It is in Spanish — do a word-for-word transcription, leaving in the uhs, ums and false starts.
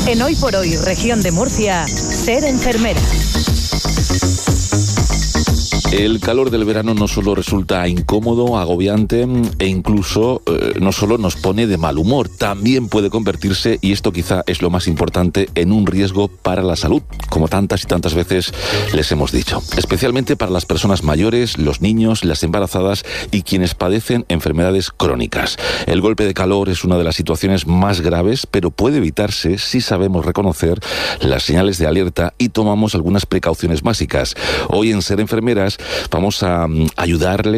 En Hoy por Hoy, región de Murcia, ser enfermera. El calor del verano no solo resulta incómodo, agobiante e incluso eh, no solo nos pone de mal humor, también puede convertirse, y esto quizá es lo más importante, en un riesgo para la salud, como tantas y tantas veces les hemos dicho. Especialmente para las personas mayores, los niños, las embarazadas y quienes padecen enfermedades crónicas. El golpe de calor es una de las situaciones más graves, pero puede evitarse si sabemos reconocer las señales de alerta y tomamos algunas precauciones básicas. Hoy en Ser Enfermeras vamos a ayudarles